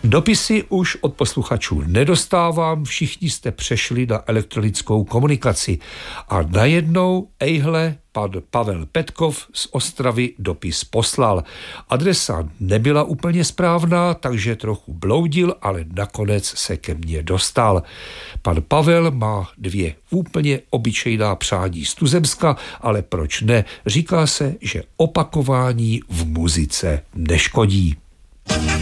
Dopisy už od posluchačů nedostávám, všichni jste přešli na elektronickou komunikaci. A najednou, pan Pavel Petkov z Ostravy dopis poslal. Adresa nebyla úplně správná, takže trochu bloudil, ale nakonec se ke mně dostal. Pan Pavel má 2 úplně obyčejná přání z tuzemska, ale proč ne? Říká se, že opakování v muzice neškodí.